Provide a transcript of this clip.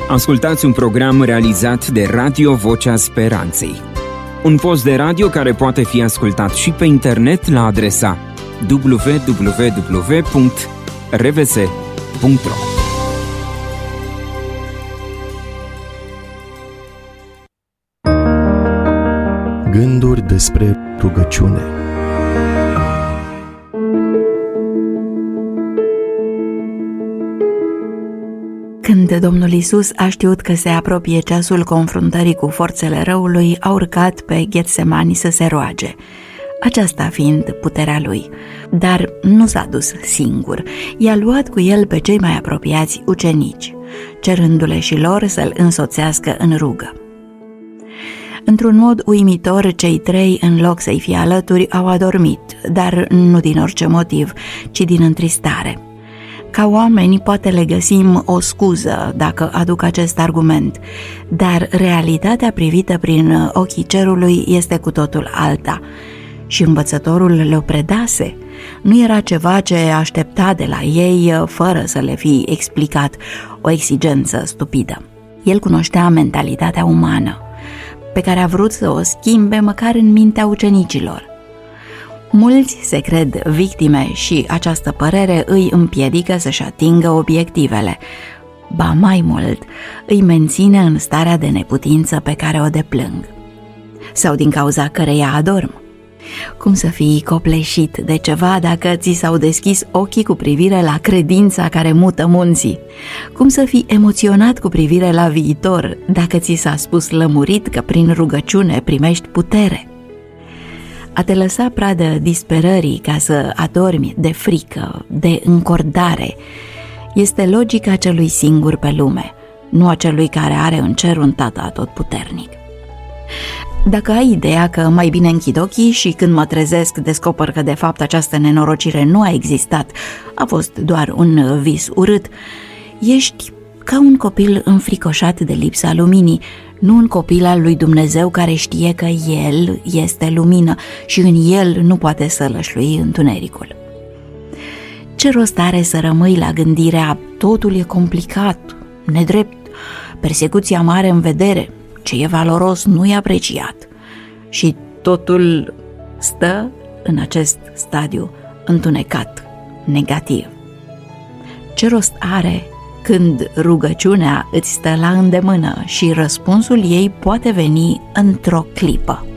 Ascultați un program realizat de Radio Vocea Speranței. Un post de radio care poate fi ascultat și pe internet la adresa www.rvs.ro. Gânduri despre rugăciune. Când Domnul Iisus a știut că se apropie ceasul confruntării cu forțele răului, a urcat pe Ghetsemani să se roage, aceasta fiind puterea lui. Dar nu s-a dus singur, i-a luat cu el pe cei mai apropiați ucenici, cerându-le și lor să-l însoțească în rugă. Într-un mod uimitor, cei trei, în loc să-i fie alături, au adormit, dar nu din orice motiv, ci din întristare. Ca oameni, poate le găsim o scuză dacă aduc acest argument, dar realitatea privită prin ochii cerului este cu totul alta. Și învățătorul le-o predase. Nu era ceva ce aștepta de la ei fără să le fi explicat, o exigență stupidă. El cunoștea mentalitatea umană, pe care a vrut să o schimbe măcar în mintea ucenicilor. Mulți se cred victime și această părere îi împiedică să-și atingă obiectivele. Ba mai mult, îi menține în starea de neputință pe care o deplâng, sau din cauza căreia adorm. Cum să fii copleșit de ceva dacă ți s-au deschis ochii cu privire la credința care mută munții? Cum să fii emoționat cu privire la viitor dacă ți s-a spus lămurit că prin rugăciune primești putere? A te lăsa pradă disperării ca să adormi de frică, de încordare, este logica celui singur pe lume, nu a celui care are în cer un tată atotputernic. Dacă ai ideea că mai bine închid ochii și când mă trezesc descoper că de fapt această nenorocire nu a existat, a fost doar un vis urât, ești ca un copil înfricoșat de lipsa luminii, nu un copil al lui Dumnezeu care știe că El este lumină și în El nu poate să lășlui întunericul. Ce rost are să rămâi la gândirea totul e complicat, nedrept, persecuția mare în vedere, ce e valoros nu e apreciat și totul stă în acest stadiu întunecat, negativ. Ce rost are când rugăciunea îți stă la îndemână și răspunsul ei poate veni într-o clipă?